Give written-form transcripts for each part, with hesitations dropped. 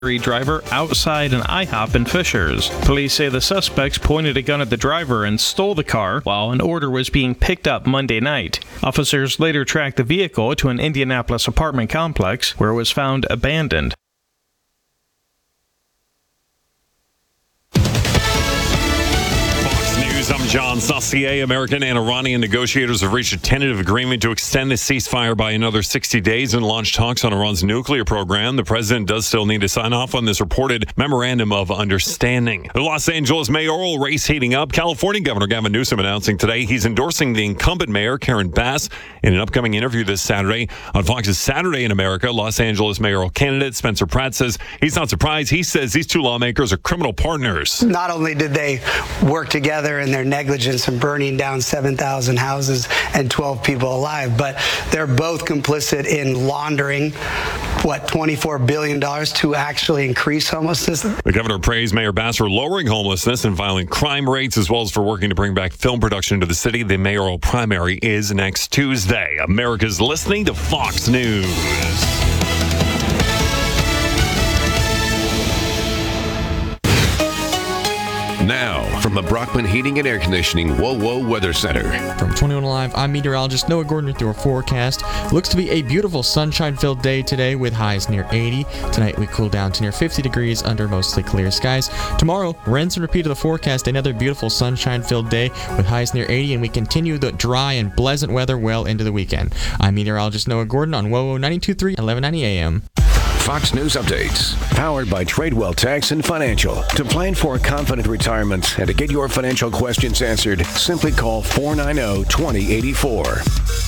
driver outside an IHOP in Fishers. Police say the suspects pointed a gun at the driver and stole the car while an order was being picked up Monday night. Officers later tracked the vehicle to an Indianapolis apartment complex where it was found abandoned. I'm John Saucier. American and Iranian negotiators have reached a tentative agreement to extend the ceasefire by another 60 days and launch talks on Iran's nuclear program. The president does still need to sign off on this reported memorandum of understanding. The Los Angeles mayoral race heating up. California Governor Gavin Newsom announcing today he's endorsing the incumbent mayor, Karen Bass, in an upcoming interview this Saturday on Fox's Saturday in America. Los Angeles mayoral candidate Spencer Pratt says he's not surprised. He says these two lawmakers are criminal partners. Not only did they work together in their negligence in burning down 7,000 houses and 12 people alive, but they're both complicit in laundering, $24 billion to actually increase homelessness. The governor praised Mayor Bass for lowering homelessness and violent crime rates, as well as for working to bring back film production to the city. The mayoral primary is next Tuesday. America's listening to Fox News. Now, from the Brockman Heating and Air Conditioning WOWO Weather Center. From 21 Alive, I'm meteorologist Noah Gordon with your forecast. Looks to be a beautiful sunshine-filled day today with highs near 80. Tonight we cool down to near 50 degrees under mostly clear skies. Tomorrow, rinse and repeat of the forecast. Another beautiful sunshine-filled day with highs near 80, and we continue the dry and pleasant weather well into the weekend. I'm meteorologist Noah Gordon on WOWO 92.3, 1190 AM. Fox News Updates, powered by Tradewell Tax and Financial. To plan for a confident retirement and to get your financial questions answered, simply call 490-2084.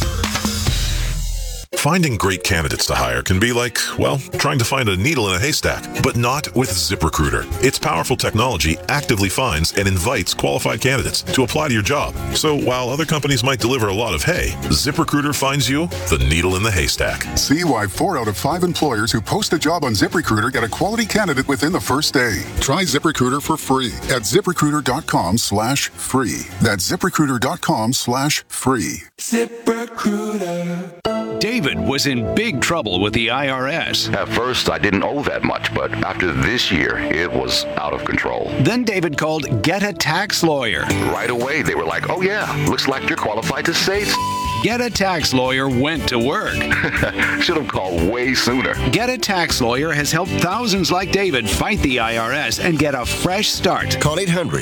Finding great candidates to hire can be like, well, trying to find a needle in a haystack, but not with ZipRecruiter. Its powerful technology actively finds and invites qualified candidates to apply to your job. So while other companies might deliver a lot of hay, ZipRecruiter finds you the needle in the haystack. See why 4 out of 5 employers who post a job on ZipRecruiter get a quality candidate within the first day. Try ZipRecruiter for free at ZipRecruiter.com/free. That's ZipRecruiter.com/free. ZipRecruiter. David was in big trouble with the IRS. At first, I didn't owe that much, but after this year, it was out of control. Then David called Get a Tax Lawyer. Right away, they were like, oh yeah, looks like you're qualified to say Get a Tax Lawyer went to work. Should have called way sooner. Get a Tax Lawyer has helped thousands like David fight the IRS and get a fresh start. Call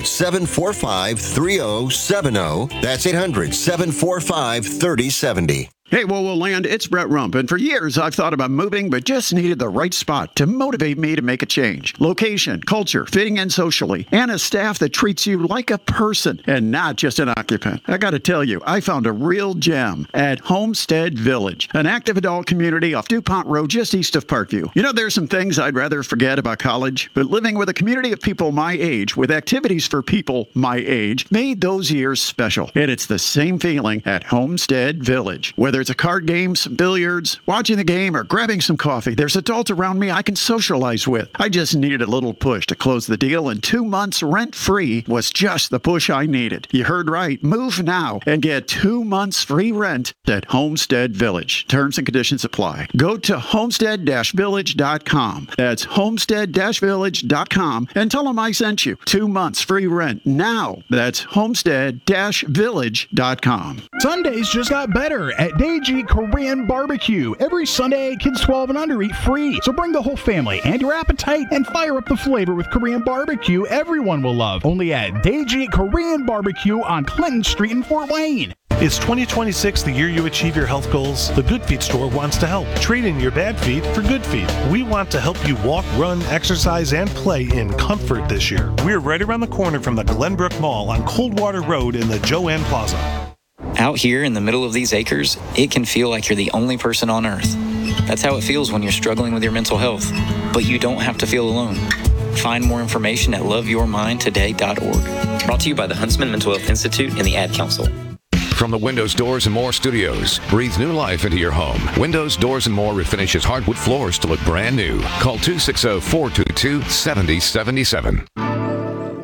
800-745-3070. That's 800-745-3070. Hey, WOWO Land, it's Brett Rump, and for years I've thought about moving, but just needed the right spot to motivate me to make a change. Location, culture, fitting in socially, and a staff that treats you like a person and not just an occupant. I gotta tell you, I found a real gem at Homestead Village, an active adult community off DuPont Road just east of Parkview. You know, there's some things I'd rather forget about college, but living with a community of people my age, with activities for people my age, made those years special. And it's the same feeling at Homestead Village. Whether it's a card game, some billiards, watching the game, or grabbing some coffee, there's adults around me I can socialize with. I just needed a little push to close the deal, and 2 months rent-free was just the push I needed. You heard right. Move now and get 2 months free rent at Homestead Village. Terms and conditions apply. Go to homestead-village.com. That's homestead-village.com and tell them I sent you. 2 months free rent now. That's homestead-village.com. Sundays just got better at DG Korean Barbecue. Every Sunday, kids 12 and under eat free. So bring the whole family and your appetite and fire up the flavor with Korean barbecue everyone will love. Only at DG Korean Barbecue on Clinton Street in Fort Wayne. Is 2026 the year you achieve your health goals? The Good Feet store wants to help. Trade in your bad feet for good feet. We want to help you walk, run, exercise, and play in comfort this year. We're right around the corner from the Glenbrook Mall on Coldwater Road in the Joanne Plaza. Out here in the middle of these acres, it can feel like you're the only person on earth. That's how it feels when you're struggling with your mental health. But you don't have to feel alone. Find more information at loveyourmindtoday.org. Brought to you by the Huntsman Mental Health Institute and the Ad Council. From the Windows, Doors, and More studios, breathe new life into your home. Windows, Doors, and More refinishes hardwood floors to look brand new. Call 260-422-7077.